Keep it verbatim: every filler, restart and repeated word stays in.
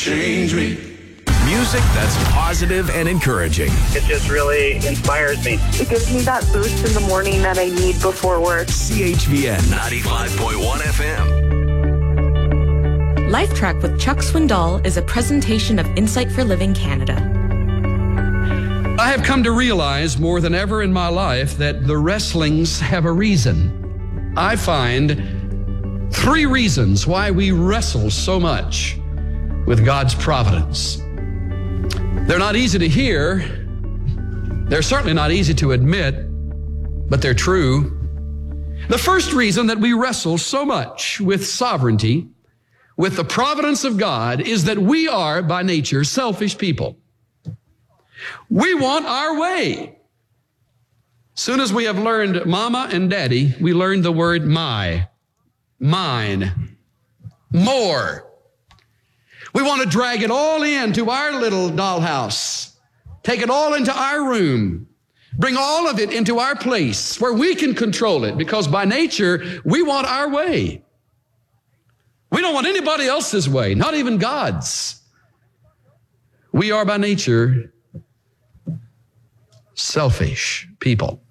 Change me. Music that's positive and encouraging. It just really inspires me. It gives me that boost in the morning that I need before work. C H V N ninety-five point one F M. Life Track with Chuck Swindoll is a presentation of Insight for Living Canada. I have come to realize more than ever in my life that the wrestlings have a reason. I find three reasons why we wrestle so much with God's providence. They're not easy to hear. They're certainly not easy to admit, but they're true. The first reason that we wrestle so much with sovereignty, with the providence of God, is that we are, by nature, selfish people. We want our way. Soon as we have learned mama and daddy, we learn the word my, mine, more. We want to drag it all into our little dollhouse, take it all into our room, bring all of it into our place where we can control it, because by nature, we want our way. We don't want anybody else's way, not even God's. We are by nature selfish people.